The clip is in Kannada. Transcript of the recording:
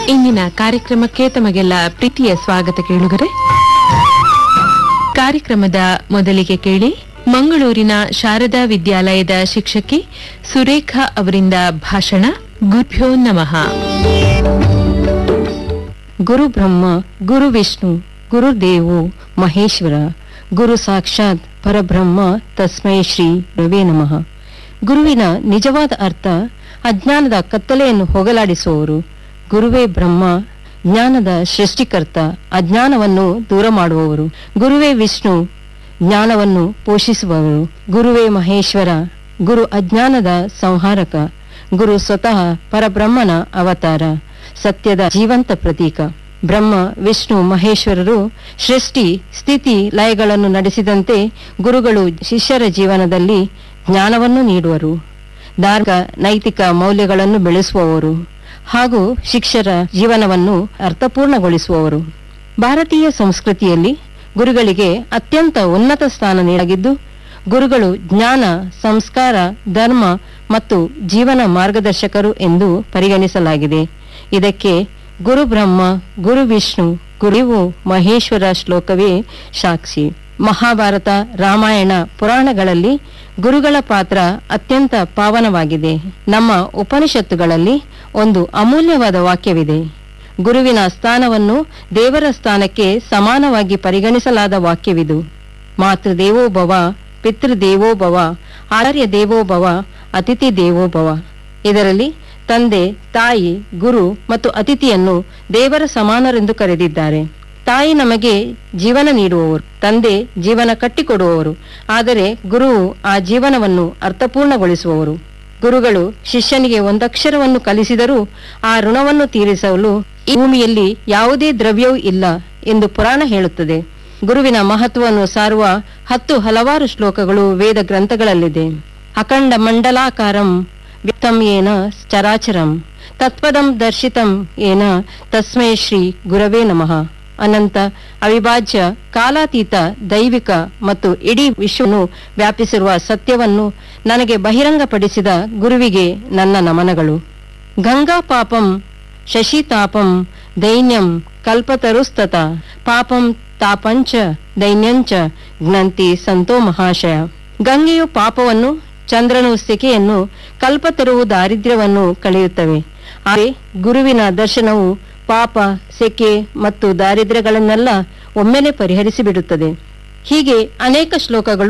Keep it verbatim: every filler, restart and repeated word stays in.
ಇಂದಿನ ಕಾರ್ಯಕ್ರಮಕ್ಕೆ ತಮಗೆಲ್ಲ ಪ್ರೀತಿಯ ಸ್ವಾಗತ ಕೇಳುಗರೆ. ಕಾರ್ಯಕ್ರಮದ ಮೊದಲಿಗೆ ಕೇಳಿ ಮಂಗಳೂರಿನ ಶಾರದಾ ವಿದ್ಯಾಲಯದ ಶಿಕ್ಷಕಿ ಸುರೇಖಾ ಅವರಿಂದ ಭಾಷಣ. ಗುರುಭ್ಯೋ ನಮಃ. ಗುರು ಬ್ರಹ್ಮ ಗುರು ವಿಷ್ಣು ಗುರುದೇವೋ ಮಹೇಶ್ವರ ಗುರು ಸಾಕ್ಷಾತ್ ಪರಬ್ರಹ್ಮ ತಸ್ಮೈ ಶ್ರೀ ಗುರುವೇ ನಮಃ. ಗುರುವಿನ ನಿಜವಾದ ಅರ್ಥ ಅಜ್ಞಾನದ ಕತ್ತಲೆಯನ್ನು ಹೋಗಲಾಡಿಸುವವರು. ಗುರುವೇ ಬ್ರಹ್ಮ, ಜ್ಞಾನದ ಸೃಷ್ಟಿಕರ್ತ, ಅಜ್ಞಾನವನ್ನು ದೂರ ಮಾಡುವವರು. ಗುರುವೇ ವಿಷ್ಣು, ಜ್ಞಾನವನ್ನು ಪೋಷಿಸುವವರು. ಗುರುವೇ ಮಹೇಶ್ವರ, ಗುರು ಅಜ್ಞಾನದ ಸಂಹಾರಕ. ಗುರು ಸ್ವತಃ ಪರಬ್ರಹ್ಮನ ಅವತಾರ, ಸತ್ಯದ ಜೀವಂತ ಪ್ರತೀಕ. ಬ್ರಹ್ಮ ವಿಷ್ಣು ಮಹೇಶ್ವರರು ಸೃಷ್ಟಿ ಸ್ಥಿತಿ ಲಯಗಳನ್ನು ನಡೆಸಿದಂತೆ ಗುರುಗಳು ಶಿಷ್ಯರ ಜೀವನದಲ್ಲಿ ಜ್ಞಾನವನ್ನು ನೀಡುವರು, ಧಾರ್ಮಿಕ ನೈತಿಕ ಮೌಲ್ಯಗಳನ್ನು ಬೆಳೆಸುವವರು ಹಾಗೂ ಶಿಷ್ಯರ ಜೀವನವನ್ನು ಅರ್ಥಪೂರ್ಣಗೊಳಿಸುವವರು. ಭಾರತೀಯ ಸಂಸ್ಕೃತಿಯಲ್ಲಿ ಗುರುಗಳಿಗೆ ಅತ್ಯಂತ ಉನ್ನತ ಸ್ಥಾನ ನೀಡಲಾಗಿದ್ದು, ಗುರುಗಳು ಜ್ಞಾನ, ಸಂಸ್ಕಾರ, ಧರ್ಮ ಮತ್ತು ಜೀವನ ಮಾರ್ಗದರ್ಶಕರು ಎಂದು ಪರಿಗಣಿಸಲಾಗಿದೆ. ಇದಕ್ಕೆ ಗುರು ಬ್ರಹ್ಮ ಗುರು ವಿಷ್ಣು ಗುರುವು ಮಹೇಶ್ವರ ಶ್ಲೋಕವೇ ಸಾಕ್ಷಿ. ಮಹಾಭಾರತ, ರಾಮಾಯಣ, ಪುರಾಣಗಳಲ್ಲಿ ಗುರುಗಳ ಪಾತ್ರ ಅತ್ಯಂತ ಪಾವನವಾಗಿದೆ. ನಮ್ಮ ಉಪನಿಷತ್ತುಗಳಲ್ಲಿ ಒಂದು ಅಮೂಲ್ಯವಾದ ವಾಕ್ಯವಿದೆ. ಗುರುವಿನ ಸ್ಥಾನವನ್ನು ದೇವರ ಸ್ಥಾನಕ್ಕೆ ಸಮಾನವಾಗಿ ಪರಿಗಣಿಸಲಾದ ವಾಕ್ಯವಿದು. ಮಾತೃದೇವೋ ಭವ, ಪಿತೃದೇವೋ ಭವ, ಆಚಾರ್ಯ ದೇವೋ ಭವ, ಅತಿಥಿ ದೇವೋ ಭವ. ಇದರಲ್ಲಿ ತಂದೆ, ತಾಯಿ, ಗುರು ಮತ್ತು ಅತಿಥಿಯನ್ನು ದೇವರ ಸಮಾನರೆಂದು ಕರೆದಿದ್ದಾರೆ. ತಾಯಿ ನಮಗೆ ಜೀವನ ನೀಡುವವರು, ತಂದೆ ಜೀವನ ಕಟ್ಟಿಕೊಡುವವರು, ಆದರೆ ಗುರುವು ಆ ಜೀವನವನ್ನು ಅರ್ಥಪೂರ್ಣಗೊಳಿಸುವವರು. ಗುರುಗಳು ಶಿಷ್ಯನಿಗೆ ಒಂದಕ್ಷರವನ್ನು ಕಲಿಸಿದರೂ ಆ ಋಣವನ್ನು ತೀರಿಸಲು ಈ ಭೂಮಿಯಲ್ಲಿ ಯಾವುದೇ ದ್ರವ್ಯವೂ ಇಲ್ಲ ಎಂದು ಪುರಾಣ ಹೇಳುತ್ತದೆ. ಗುರುವಿನ ಮಹತ್ವವನ್ನು ಸಾರುವ ಹತ್ತು ಹಲವಾರು ಶ್ಲೋಕಗಳು ವೇದ ಗ್ರಂಥಗಳಲ್ಲಿದೆ. ಅಖಂಡ ಮಂಡಲಾಕಾರಂ ವ್ಯಕ್ತಂ ಏನ ಚರಾಚರಂ ತತ್ಪದಂ ದರ್ಶಿತಂ ಏನ ತಸ್ಮೈ ಶ್ರೀ ಗುರವೇ ನಮಃ. ಅನಂತ, ಅವಿಭಾಜ್ಯ, ಕಾಲಾತೀತ, ದೈವಿಕ ಮತ್ತು ಇಡೀ ವಿಶ್ವವನ್ನು ವ್ಯಾಪಿಸಿರುವ ಸತ್ಯವನ್ನು ನನಗೆ ಬಹಿರಂಗಪಡಿಸಿದ ಗುರುವಿಗೆ ನನ್ನ ನಮನಗಳು. ಗಂಗಾ ಪಾಪಂ ಶಶಿತಾಪಂ ದೈನ್ಯಂ ಕಲ್ಪತರುಸ್ತತ ಪಾಪಂ ತಾಪಂಚ ದೈನ್ಯಂಚ ಜ್ಞಂತಿ ಸಂತೋ ಮಹಾಶಯ. ಗಂಗೆಯು ಪಾಪವನ್ನು, ಚಂದ್ರನು ಸೆಕೆಯನ್ನು, ಕಲ್ಪತರುವು ದಾರಿದ್ರ್ಯವನ್ನು ಕಳೆಯುತ್ತವೆ. ಆದರೆ ಗುರುವಿನ ದರ್ಶನವು ಪಾಪ, ಸೆಕೆ ಮತ್ತು ದಾರಿದ್ರ್ಯಗಳನ್ನೆಲ್ಲ ಒಮ್ಮೆಲೆ ಪರಿಹರಿಸಿಬಿಡುತ್ತದೆ. ಹೀಗೆ ಅನೇಕ ಶ್ಲೋಕಗಳು